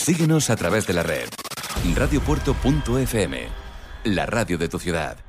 Síguenos a través de la red. Radiopuerto.fm, la radio de tu ciudad.